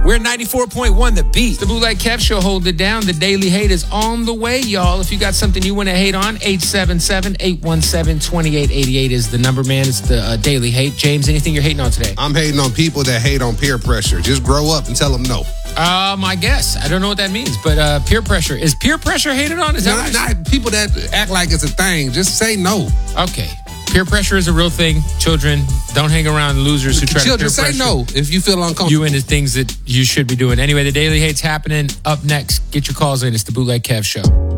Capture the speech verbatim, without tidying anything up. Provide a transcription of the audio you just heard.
We're ninety-four point one The Beat. It's the Bootleg Kev Show. Hold it down. The Daily Hate is on the way, y'all. If you got something you want to hate on, eight seven seven, eight one seven, two eight eight eight is the number, man. It's the uh, Daily Hate. James, anything you're hating on today? I'm hating on people that hate on peer pressure. Just grow up and tell them no. Um, I guess. I don't know what that means, but uh, peer pressure. Is peer pressure hated on? Is that not, what not people that act like it's a thing. Just say no. Okay. Peer pressure is a real thing. Children, don't hang around losers who try Children, to peer say pressure no if you feel uncomfortable. you into things that you should be doing. Anyway, the Daily Hate's happening. Up next, get your calls in. It's the Bootleg Kev Show.